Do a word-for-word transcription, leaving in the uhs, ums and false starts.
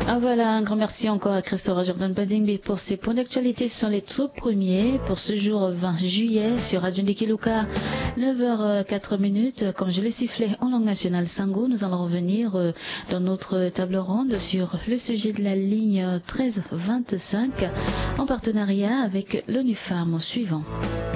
Ah voilà, un grand merci encore à Christophe Jordan Badingby pour ces points d'actualité. Ce sont les tout premiers pour ce jour vingt juillet sur Radio Ndikiluka, neuf heures quatre minutes. Comme je l'ai sifflé en langue nationale Sango, nous allons revenir dans notre table ronde sur le sujet de la ligne treize vingt-cinq en partenariat avec l'ONU Femmes suivant.